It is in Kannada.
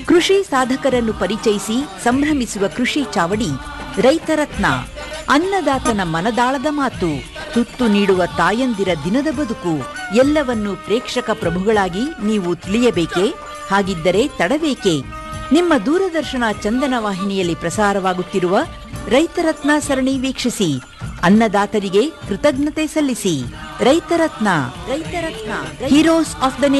ಕೃಷಿ ಸಾಧಕರನ್ನು ಪರಿಚಯಿಸಿ ಸಂಭ್ರಮಿಸುವ ಕೃಷಿ ಚಾವಡಿ ರೈತರತ್ನ. ಅನ್ನದಾತನ ಮನದಾಳದ ಮಾತು, ತುತ್ತು ನೀಡುವ ತಾಯಂದಿರ ದಿನದ ಬದುಕು ಎಲ್ಲವನ್ನೂ ಪ್ರೇಕ್ಷಕ ಪ್ರಭುಗಳಾಗಿ ನೀವು ತಿಳಿಯಬೇಕೇ? ಹಾಗಿದ್ದರೆ ತಡಬೇಕೆ? ನಿಮ್ಮ ದೂರದರ್ಶನ ಚಂದನ ವಾಹಿನಿಯಲ್ಲಿ ಪ್ರಸಾರವಾಗುತ್ತಿರುವ ರೈತರತ್ನ ಸರಣಿ ವೀಕ್ಷಿಸಿ. ಅನ್ನದಾತರಿಗೆ ಕೃತಜ್ಞತೆ ಸಲ್ಲಿಸಿ. ರೈತರತ್ನ, ಹೀರೋಸ್ ಆಫ್ ದ